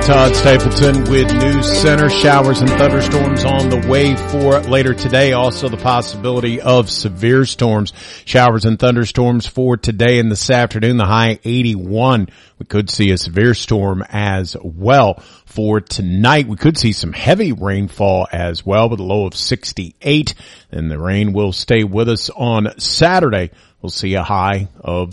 Todd Stapleton with News Center. Showers and thunderstorms on the way for later today. Also the possibility of severe storms. Showers and thunderstorms for today and this afternoon. The high 81. We could see a severe storm as well. For tonight, we could see some heavy rainfall as well with a low of 68. And the rain will stay with us on Saturday. We'll see a high of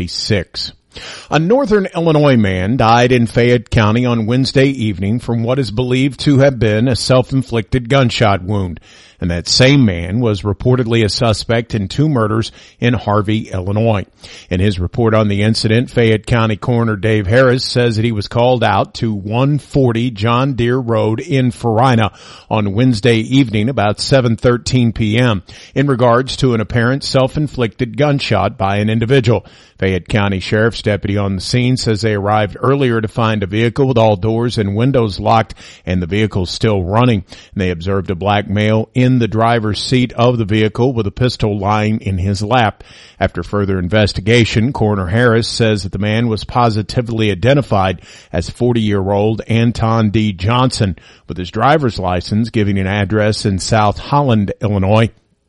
76. A northern Illinois man died in Fayette County on Wednesday evening from what is believed to have been a self-inflicted gunshot wound. And that same man was reportedly a suspect in 2 murders in Harvey, Illinois. In his report on the incident, Fayette County Coroner Dave Harris says that he was called out to 140 John Deere Road in Farina on Wednesday evening about 7:13 p.m. in regards to an apparent self-inflicted gunshot by an individual. Fayette County Sheriff's deputy on the scene says they arrived earlier to find a vehicle with all doors and windows locked and the vehicle still running. And they observed a black male in the driver's seat of the vehicle with a pistol lying in his lap. After further investigation, Coroner Harris says that the man was positively identified as 40-year-old Anton D. Johnson with his driver's license giving an address in South Holland, Illinois.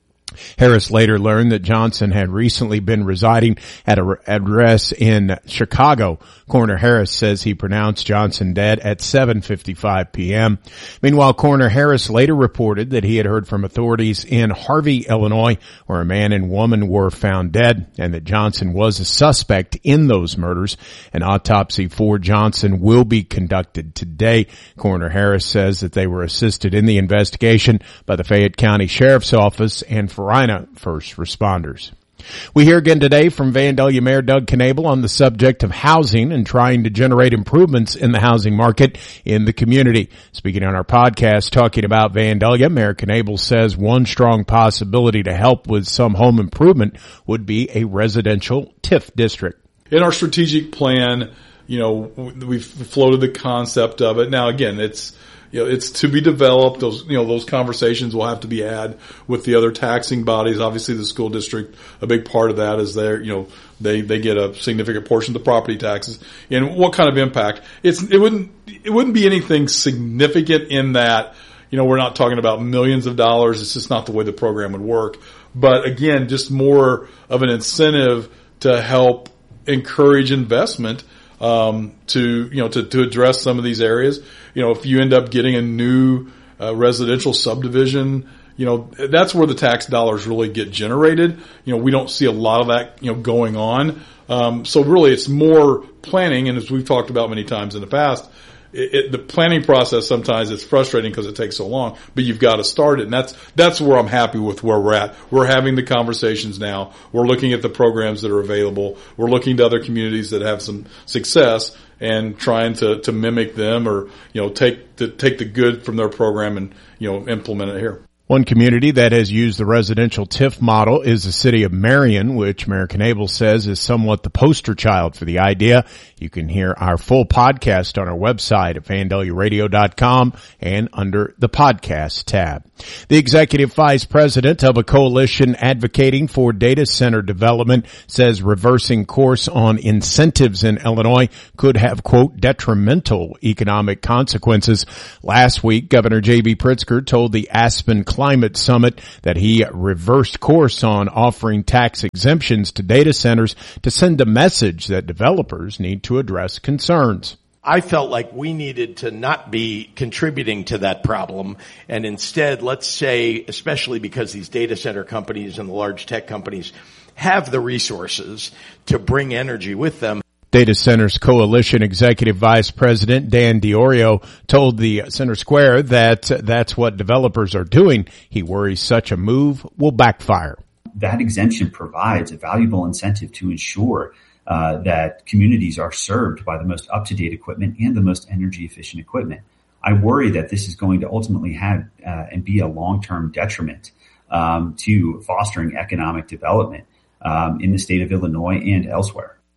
Harris later learned that Johnson had recently been residing at an address in Chicago. Coroner Harris says he pronounced Johnson dead at 7:55 p.m. Meanwhile, Coroner Harris later reported that he had heard from authorities in Harvey, Illinois, where a man and woman were found dead, and that Johnson was a suspect in those murders. An autopsy for Johnson will be conducted today. Coroner Harris says that they were assisted in the investigation by the Fayette County Sheriff's Office and Farina first responders. We hear again today from Vandalia Mayor Doug Knable on the subject of housing and trying to generate improvements in the housing market in the community. Speaking on our podcast talking about Vandalia, Mayor Knable says one strong possibility to help with some home improvement would be a residential TIF district. In our strategic plan, we've floated the concept of it. Now, again, it's to be developed. Those conversations will have to be had with the other taxing bodies. Obviously, the school district, a big part of that is they get a significant portion of the property taxes. And what kind of impact? It wouldn't be anything significant in that, we're not talking about millions of dollars. It's just not the way the program would work. But again, just more of an incentive to help encourage investment, to address some of these areas. If you end up getting a new residential subdivision, that's where the tax dollars really get generated. We don't see a lot of that, going on. So really it's more planning. And as we've talked about many times in the past, the planning process sometimes it's frustrating because it takes so long, but you've got to start it. And that's where I'm happy with where we're at. We're having the conversations now. We're looking at the programs that are available. We're looking to other communities that have some success and trying to mimic them or, take the good from their program and, implement it here. One community that has used the residential TIF model is the city of Marion, which Mayor Knable says is somewhat the poster child for the idea. You can hear our full podcast on our website at VandaliaRadio.com and under the podcast tab. The executive vice president of a coalition advocating for data center development says reversing course on incentives in Illinois could have, quote, detrimental economic consequences. Last week, Governor J.B. Pritzker told the Aspen Climate Summit that he reversed course on offering tax exemptions to data centers to send a message that developers need to address concerns. I felt like we needed to not be contributing to that problem, and instead, let's say, especially because these data center companies and the large tech companies have the resources to bring energy with them. Data Centers Coalition Executive Vice President Dan Diorio told the Center Square that that's what developers are doing. He worries such a move will backfire. That exemption provides a valuable incentive to ensure that communities are served by the most up-to-date equipment and the most energy-efficient equipment. I worry that this is going to ultimately have and be a long-term detriment to fostering economic development in the state of Illinois and elsewhere.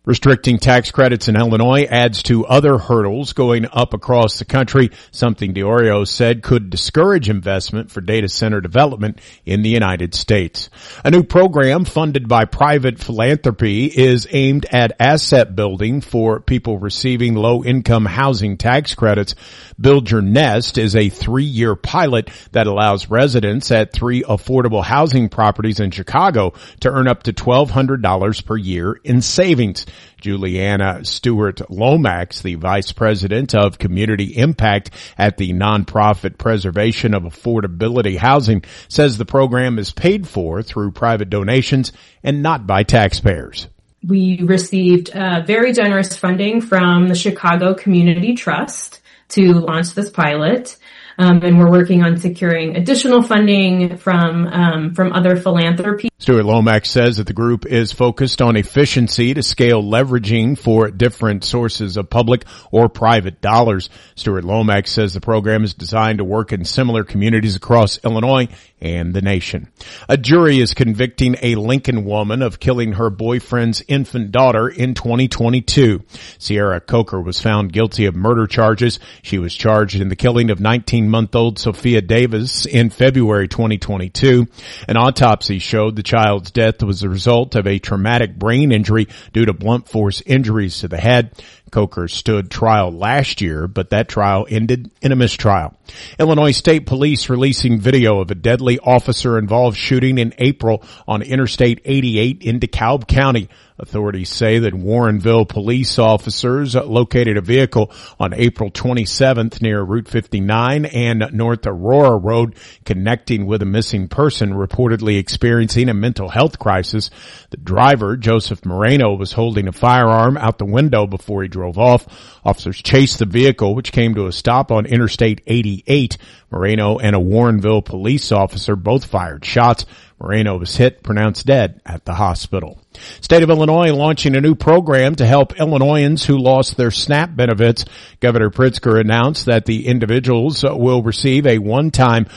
Restricting tax credits in Illinois adds to other hurdles going up across the country, something DeOrio said could discourage investment for data center development in the United States. A new program funded by private philanthropy is aimed at asset building for people receiving low-income housing tax credits. Build Your Nest is a 3-year pilot that allows residents at 3 affordable housing properties in Chicago to earn up to $1,200 per year in savings. Juliana Stewart Lomax, the Vice President of Community Impact at the nonprofit Preservation of Affordability Housing, says the program is paid for through private donations and not by taxpayers. We received very generous funding from the Chicago Community Trust to launch this pilot. And we're working on securing additional funding from other philanthropy. Stuart Lomax says that the group is focused on efficiency to scale leveraging for different sources of public or private dollars. Stuart Lomax says the program is designed to work in similar communities across Illinois and the nation. A jury is convicting a Lincoln woman of killing her boyfriend's infant daughter in 2022. Sierra Coker was found guilty of murder charges. She was charged in the killing of 19-month-old Sophia Davis in February 2022. An autopsy showed the child's death was the result of a traumatic brain injury due to blunt force injuries to the head. Coker stood trial last year, but that trial ended in a mistrial. Illinois State Police releasing video of a deadly officer-involved shooting in April on Interstate 88 in DeKalb County. Authorities say that Warrenville police officers located a vehicle on April 27th near Route 59 and North Aurora Road connecting with a missing person reportedly experiencing a mental health crisis. The driver, Joseph Moreno, was holding a firearm out the window before he drove off. Officers chased the vehicle, which came to a stop on Interstate 88. Moreno and a Warrenville police officer both fired shots. Moreno was hit, pronounced dead at the hospital. State of Illinois launching a new program to help Illinoisans who lost their SNAP benefits. Governor Pritzker announced that the individuals will receive a one-time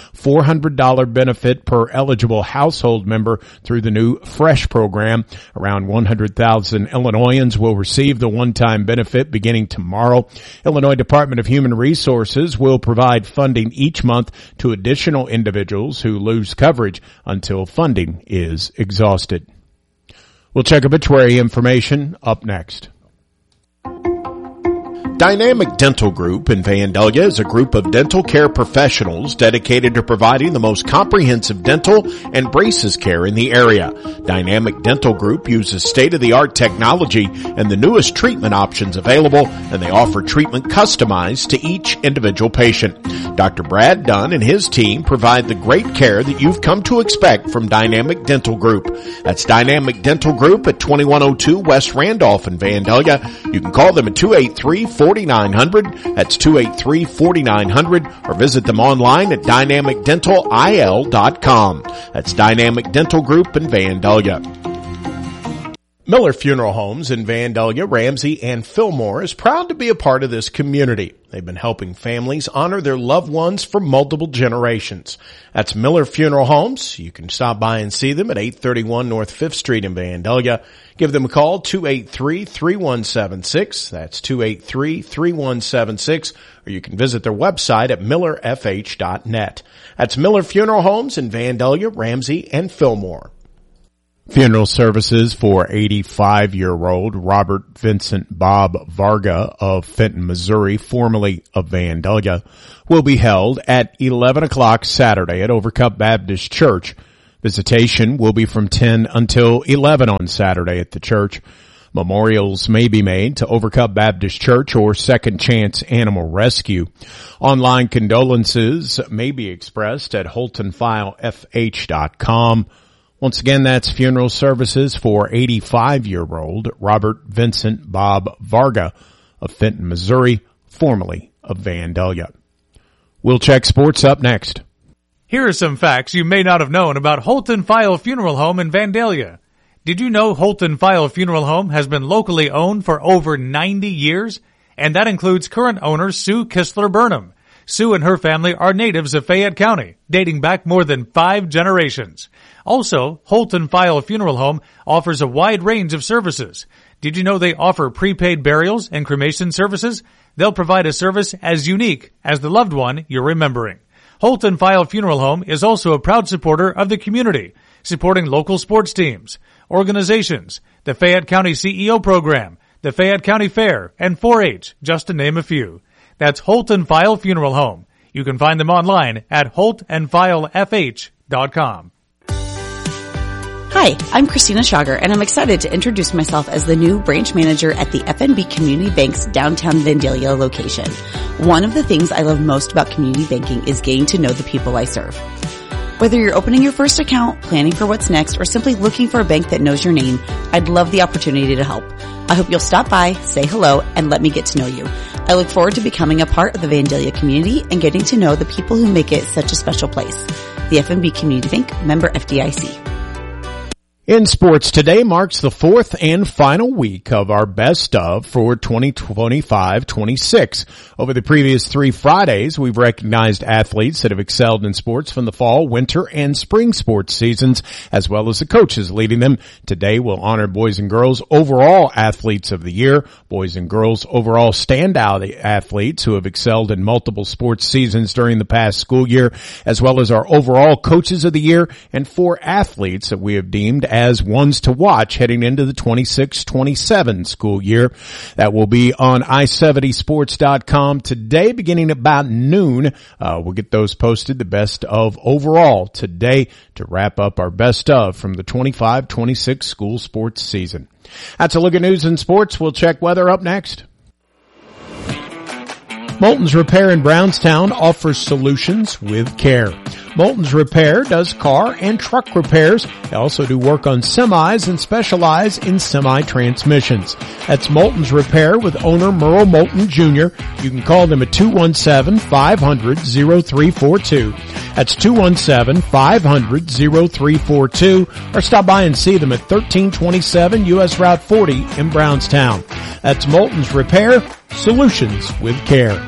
$400 benefit per eligible household member through the new FRESH program. Around 100,000 Illinoisans will receive the one-time benefit beginning tomorrow. Illinois Department of Human Resources will provide funding each month to additional individuals who lose coverage until funding is exhausted. We'll check obituary information up next. Dynamic Dental Group in Vandalia is a group of dental care professionals dedicated to providing the most comprehensive dental and braces care in the area. Dynamic Dental Group uses state-of-the-art technology and the newest treatment options available, and they offer treatment customized to each individual patient. Dr. Brad Dunn and his team provide the great care that you've come to expect from Dynamic Dental Group. That's Dynamic Dental Group at 2102 West Randolph in Vandalia. You can call them at 283-4900. That's 283-4900, or visit them online at dynamicdentalil.com. That's Dynamic Dental Group in Vandalia. Miller Funeral Homes in Vandalia, Ramsey, and Fillmore is proud to be a part of this community. They've been helping families honor their loved ones for multiple generations. That's Miller Funeral Homes. You can stop by and see them at 831 North 5th Street in Vandalia. Give them a call, 283-3176. That's 283-3176. Or you can visit their website at millerfh.net. That's Miller Funeral Homes in Vandalia, Ramsey, and Fillmore. Funeral services for 85-year-old Robert Vincent Bob Varga of Fenton, Missouri, formerly of Vandalia, will be held at 11 o'clock Saturday at Overcup Baptist Church. Visitation will be from 10 until 11 on Saturday at the church. Memorials may be made to Overcup Baptist Church or Second Chance Animal Rescue. Online condolences may be expressed at HoltonFileFH.com. Once again, that's funeral services for 85-year-old Robert Vincent Bob Varga of Fenton, Missouri, formerly of Vandalia. We'll check sports up next. Here are some facts you may not have known about Holton File Funeral Home in Vandalia. Did you know Holton File Funeral Home has been locally owned for over 90 years? And that includes current owner Sue Kistler Burnham. Sue and her family are natives of Fayette County, dating back more than 5 generations. Also, Holton File Funeral Home offers a wide range of services. Did you know they offer prepaid burials and cremation services? They'll provide a service as unique as the loved one you're remembering. Holt & File Funeral Home is also a proud supporter of the community, supporting local sports teams, organizations, the Fayette County CEO program, the Fayette County Fair, and 4-H, just to name a few. That's Holt & File Funeral Home. You can find them online at holtandfilefh.com. Hi, I'm Christina Schauger, and I'm excited to introduce myself as the new branch manager at the FNB Community Bank's downtown Vandalia location. One of the things I love most about community banking is getting to know the people I serve. Whether you're opening your first account, planning for what's next, or simply looking for a bank that knows your name, I'd love the opportunity to help. I hope you'll stop by, say hello, and let me get to know you. I look forward to becoming a part of the Vandalia community and getting to know the people who make it such a special place. The FNB Community Bank, member FDIC. In sports, today marks the fourth and final week of our best of for 2025-26. Over the previous 3 Fridays, we've recognized athletes that have excelled in sports from the fall, winter, and spring sports seasons, as well as the coaches leading them. Today, we'll honor boys and girls overall athletes of the year, boys and girls overall standout athletes who have excelled in multiple sports seasons during the past school year, as well as our overall coaches of the year, and 4 athletes that we have deemed as ones to watch heading into the 26-27 school year. That will be on i70sports.com today beginning about noon. We'll get those posted, the best of overall today to wrap up our best of from the 25-26 school sports season. That's a look at news and sports. We'll check weather up next. Moulton's Repair in Brownstown offers solutions with care. Moulton's Repair does car and truck repairs. They also do work on semis and specialize in semi-transmissions. That's Moulton's Repair with owner Merle Moulton Jr. You can call them at 217-500-0342. That's 217-500-0342. Or stop by and see them at 1327 U.S. Route 40 in Brownstown. That's Moulton's Repair, solutions with care.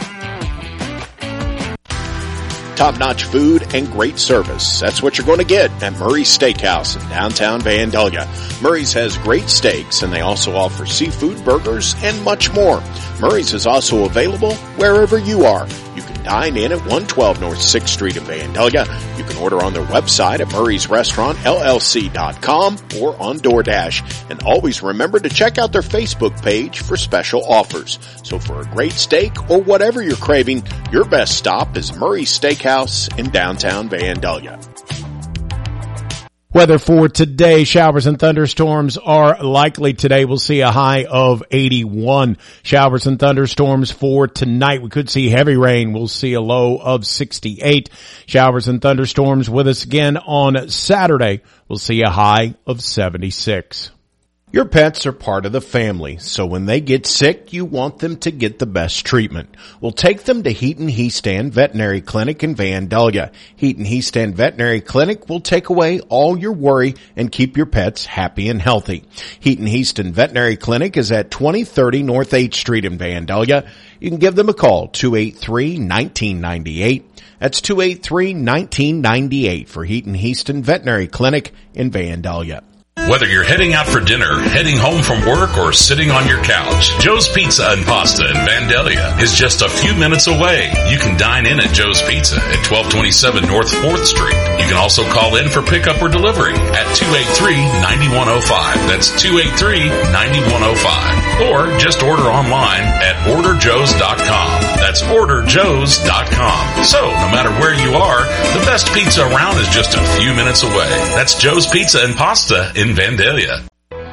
Top-notch food and great service. That's what you're going to get at Murray's Steakhouse in downtown Vandalia. Murray's has great steaks, and they also offer seafood, burgers, and much more. Murray's is also available wherever you are. You can dine in at 112 North 6th Street in Vandalia. You can order on their website at murraysrestaurantllc.com or on DoorDash. And always remember to check out their Facebook page for special offers. So for a great steak or whatever you're craving, your best stop is Murray's Steakhouse in downtown Vandalia. Weather for today, showers and thunderstorms are likely today. We'll see a high of 81. Showers and thunderstorms for tonight. We could see heavy rain. We'll see a low of 68. Showers and thunderstorms with us again on Saturday. We'll see a high of 76. Your pets are part of the family, so when they get sick, you want them to get the best treatment. We'll take them to Heaton Heastand Veterinary Clinic in Vandalia. Heaton Heastand Veterinary Clinic will take away all your worry and keep your pets happy and healthy. Heaton Heastand Veterinary Clinic is at 2030 North 8th Street in Vandalia. You can give them a call, 283-1998. That's 283-1998 for Heaton Heastand Veterinary Clinic in Vandalia. Whether you're heading out for dinner, heading home from work, or sitting on your couch, Joe's Pizza and Pasta in Vandalia is just a few minutes away. You can dine in at Joe's Pizza at 1227 North 4th Street. You can also call in for pickup or delivery at 283-9105. That's 283-9105. Or just order online at orderjoes.com. That's orderjoes.com. So, no matter where you are, the best pizza around is just a few minutes away. That's Joe's Pizza and Pasta in Vandalia.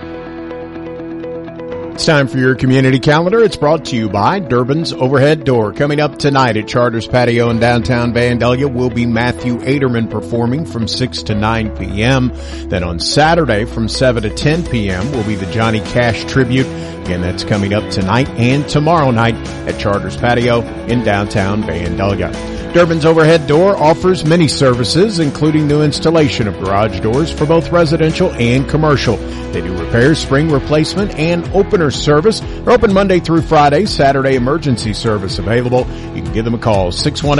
It's time for your community calendar. It's brought to you by Durbin's Overhead Door. Coming up tonight at Charters Patio in downtown Vandalia will be Matthew Aderman performing from 6 to 9 p.m. Then on Saturday from 7 to 10 p.m. will be the Johnny Cash Tribute. Again, that's coming up tonight and tomorrow night at Charters Patio in downtown Vandalia. Durbin's Overhead Door offers many services, including new installation of garage doors for both residential and commercial. They do repairs, spring replacement, and opener service. They're open Monday through Friday, Saturday emergency service available. You can give them a call,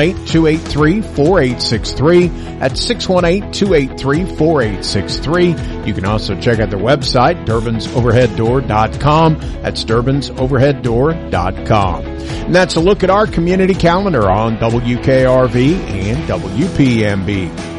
618-283-4863. That's 618-283-4863. You can also check out their website, DurbinsOverheadDoor.com. That's DurbinsOverheadDoor.com. And that's a look at our community calendar on WKRV and WPMB.